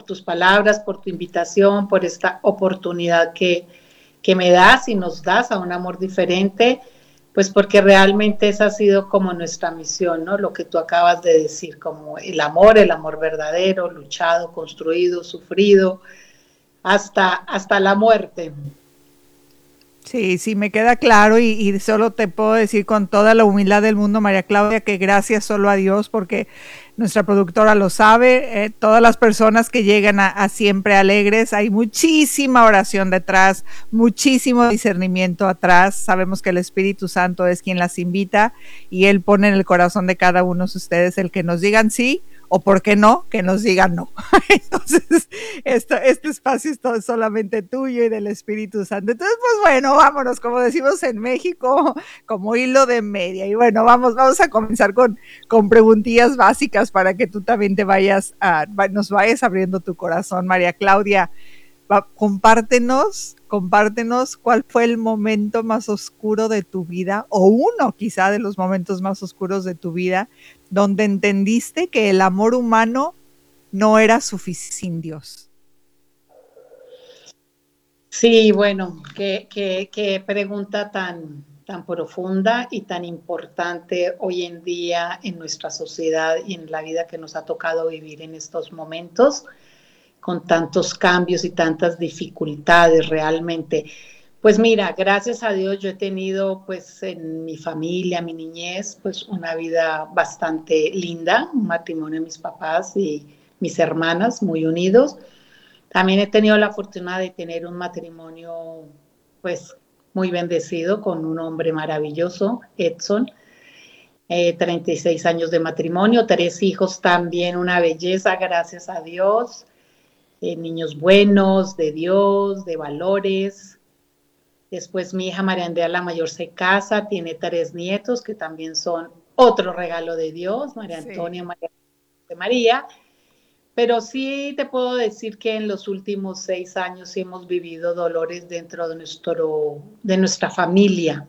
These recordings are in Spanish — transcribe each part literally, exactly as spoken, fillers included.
por tus palabras, por tu invitación, por esta oportunidad que, que me das y nos das a un amor diferente, pues porque realmente esa ha sido como nuestra misión, ¿no? Lo que tú acabas de decir, como el amor, el amor verdadero, luchado, construido, sufrido, hasta, hasta la muerte. Sí, sí, me queda claro y, y solo te puedo decir con toda la humildad del mundo, María Claudia, que gracias solo a Dios, porque nuestra productora lo sabe, eh, todas las personas que llegan a, a Siempre Alegres, hay muchísima oración detrás, muchísimo discernimiento atrás, sabemos que el Espíritu Santo es quien las invita y Él pone en el corazón de cada uno de ustedes el que nos digan sí, o por qué no, que nos digan no. Entonces, esto, este espacio es todo, solamente tuyo y del Espíritu Santo. Entonces, pues bueno, vámonos, como decimos en México, como hilo de media. Y bueno, vamos, vamos a comenzar con, con preguntillas básicas para que tú también te vayas, a, nos vayas abriendo tu corazón, María Claudia. Va, compártenos, compártenos cuál fue el momento más oscuro de tu vida, o uno quizá de los momentos más oscuros de tu vida, donde entendiste que el amor humano no era suficiente sin Dios. Sí, bueno, qué, qué, qué pregunta tan, tan profunda y tan importante hoy en día en nuestra sociedad y en la vida que nos ha tocado vivir en estos momentos, con tantos cambios y tantas dificultades realmente. Pues mira, gracias a Dios yo he tenido pues en mi familia, mi niñez, pues una vida bastante linda, un matrimonio de mis papás y mis hermanas muy unidos. También he tenido la fortuna de tener un matrimonio pues muy bendecido con un hombre maravilloso, Edson, eh, treinta y seis años de matrimonio, tres hijos también, una belleza, gracias a Dios. Eh, niños buenos, de Dios, de valores. Después mi hija María Andrea, la mayor, se casa, tiene tres nietos que también son otro regalo de Dios, María Antonia, sí. María de María. Pero sí te puedo decir que en los últimos seis años sí hemos vivido dolores dentro de, nuestro, de nuestra familia.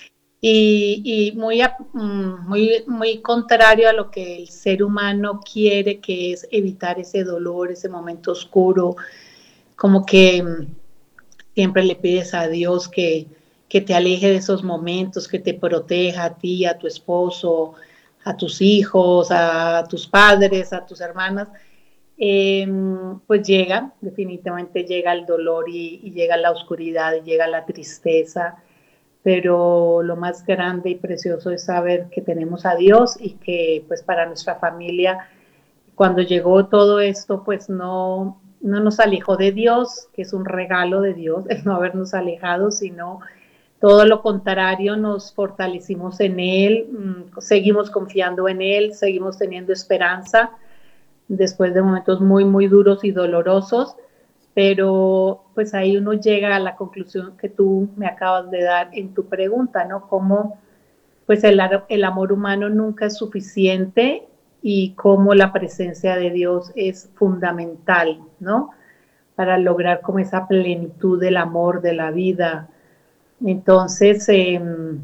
Y, y muy, muy, muy contrario a lo que el ser humano quiere, que es evitar ese dolor, ese momento oscuro, como que siempre le pides a Dios que, que te aleje de esos momentos, que te proteja a ti, a tu esposo, a tus hijos, a tus padres, a tus hermanas. Eh, pues llega, definitivamente llega el dolor y, y llega la oscuridad y llega la tristeza, pero lo más grande y precioso es saber que tenemos a Dios y que pues para nuestra familia, cuando llegó todo esto, pues no, no nos alejó de Dios, que es un regalo de Dios, el no habernos alejado, sino todo lo contrario, nos fortalecimos en Él, seguimos confiando en Él, seguimos teniendo esperanza, después de momentos muy, muy duros y dolorosos, pero pues ahí uno llega a la conclusión que tú me acabas de dar en tu pregunta, ¿no? Cómo pues el, el amor humano nunca es suficiente y cómo la presencia de Dios es fundamental, ¿no? Para lograr como esa plenitud del amor, de la vida. Entonces, eh,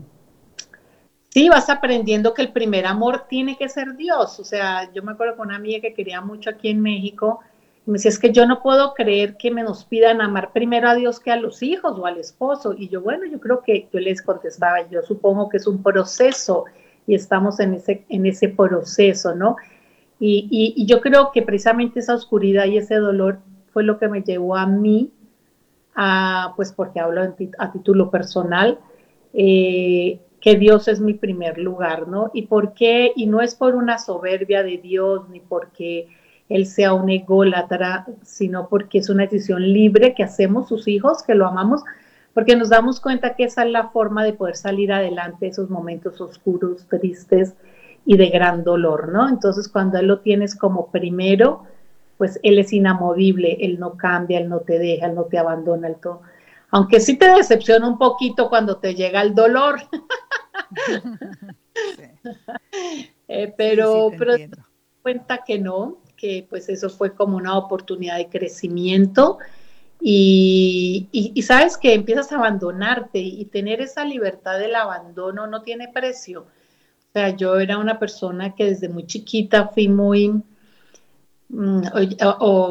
sí, vas aprendiendo que el primer amor tiene que ser Dios. O sea, yo me acuerdo con una amiga que quería mucho aquí en México, y me decía, es que yo no puedo creer que me nos pidan amar primero a Dios que a los hijos o al esposo. Y yo, bueno, yo creo que yo les contestaba, yo supongo que es un proceso y estamos en ese, en ese proceso, ¿no? Y, y, y yo creo que precisamente esa oscuridad y ese dolor fue lo que me llevó a mí, a, pues porque hablo a título personal, eh, que Dios es mi primer lugar, ¿no? ¿Y por qué? Y no es por una soberbia de Dios, ni porque Él sea un ególatra, sino porque es una decisión libre que hacemos sus hijos, que lo amamos, porque nos damos cuenta que esa es la forma de poder salir adelante de esos momentos oscuros, tristes y de gran dolor, ¿no? Entonces, cuando Él lo tienes como primero, pues Él es inamovible, Él no cambia, Él no te deja, Él no te abandona, Él todo. Aunque sí te decepciona un poquito cuando te llega el dolor. Sí. eh, pero, sí, sí, pero te das cuenta que no, que pues eso fue como una oportunidad de crecimiento y, y, y sabes que empiezas a abandonarte y, y tener esa libertad del abandono no tiene precio. O sea, yo era una persona que desde muy chiquita fui muy... Mm, o, o